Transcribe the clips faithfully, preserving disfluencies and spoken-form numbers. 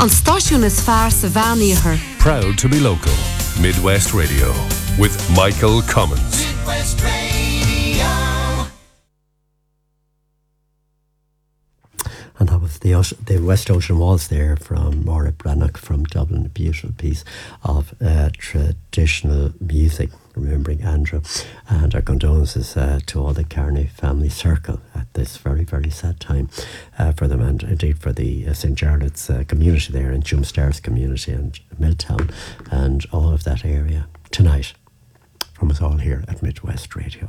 An stáisiún is fearr sa bheanaíochar. Proud to be local. Midwest Radio with Michael Cummins. Midwest Radio. And that was the, the West Ocean Waltz there from Maura Brannock from Dublin, a beautiful piece of uh, traditional music, remembering Andrew. And our condolences uh, to all the Carney family circle at this very, very sad time uh, for them, and indeed for the uh, Saint Jarlath's uh, community there, and Jumstars community and Milltown and all of that area tonight from us all here at Midwest Radio.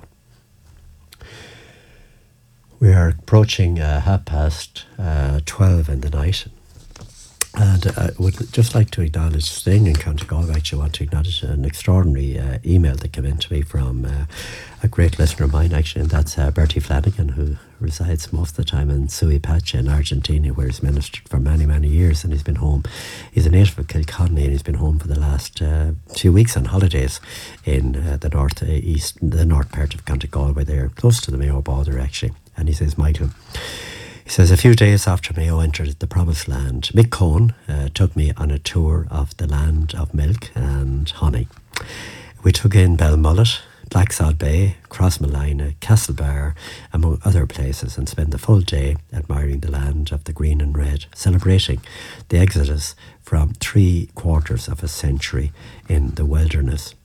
We are approaching uh, half past uh, twelve in the night, and I would just like to acknowledge, staying in County Galway, actually want to acknowledge an extraordinary uh, email that came in to me from uh, a great listener of mine, actually, and that's uh, Bertie Flanagan, who resides most of the time in Suipacha in Argentina, where he's ministered for many, many years, and he's been home. He's a native of Kilconnell, and he's been home for the last uh, two weeks on holidays in uh, the north uh, east, the north part of County Galway there, close to the Mayo border, actually. And he says, Michael, he says, a few days after Mayo entered the Promised Land, Mick Cohn uh, took me on a tour of the land of milk and honey. We took in Belmullet, Blacksod Bay, Crossmolina, Castlebar, among other places, and spent the full day admiring the land of the green and red, celebrating the exodus from three quarters of a century in the wilderness.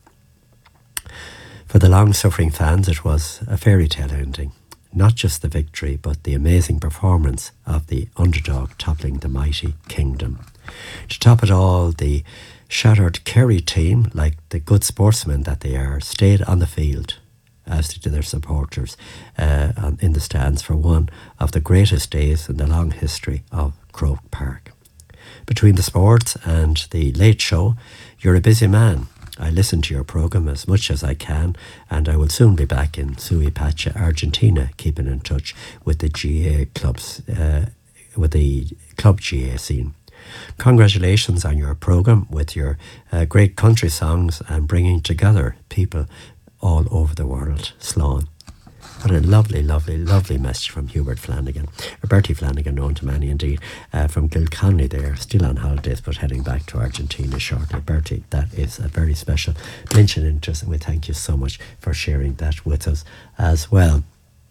For the long-suffering fans, it was a fairy tale ending. Not just the victory, but the amazing performance of the underdog toppling the mighty kingdom. To top it all, the shattered Kerry team, like the good sportsmen that they are, stayed on the field, as did their supporters, uh, in the stands for one of the greatest days in the long history of Croke Park. Between the sports and the late show, you're a busy man. I listen to your programme as much as I can, and I will soon be back in Suipacha, Argentina, keeping in touch with the G A clubs, uh, with the club G A scene. Congratulations on your programme with your uh, great country songs and bringing together people all over the world. Slán. What a lovely, lovely, lovely message from Hubert Flanagan, or Bertie Flanagan, known to many indeed, uh, from Kilconnell there, still on holidays but heading back to Argentina shortly. Bertie, that is a very special mention in interest, and we thank you so much for sharing that with us as well.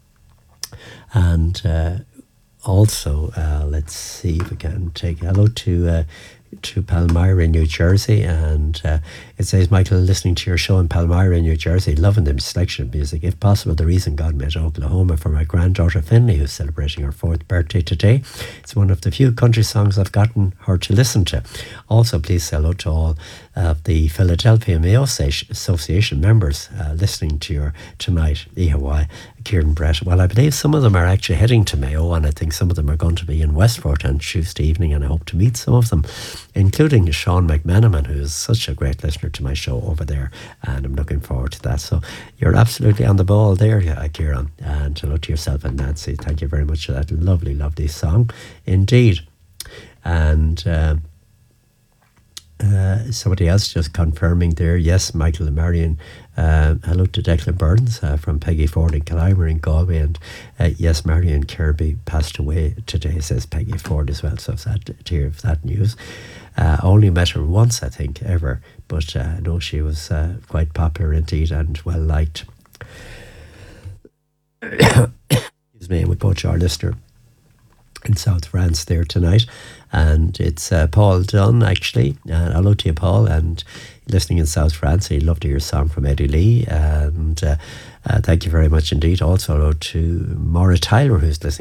And uh, also, uh, let's see if we can take hello to uh, to Palmyra in New Jersey, and uh, it says, Michael, listening to your show in Palmyra in New Jersey, loving the selection of music. If possible, the reason God made Oklahoma for my granddaughter Finley, who's celebrating her fourth birthday today. It's one of the few country songs I've gotten her to listen to. Also, please say hello to all of the Philadelphia Mayo Association members uh, listening to your tonight, E H Y, Kieran Brett. Well, I believe some of them are actually heading to Mayo, and I think some of them are going to be in Westport on Tuesday evening, and I hope to meet some of them, including Sean McManaman, who is such a great listener to my show over there, and I'm looking forward to that. So you're absolutely on the ball there, Kieran, and hello to yourself and Nancy. Thank you very much for that lovely, lovely song indeed. And um, Uh, somebody else just confirming there, yes, Michael and Marion, uh, hello to Declan Burns uh, from Peggy Ford in Killimer in Galway, and uh, yes, Marion Kirby passed away today, says Peggy Ford as well, so sad to hear of that news. Uh, only met her once, I think, ever, but uh, I know she was uh, quite popular indeed and well liked. Excuse me, and we go to our listener in South France there tonight, and it's uh, Paul Dunn actually. Uh, hello to you, Paul, and listening in South France. He'd love to hear a song from Eddie Lee, and uh, uh, thank you very much indeed. Also hello to Maura Tyler, who's listening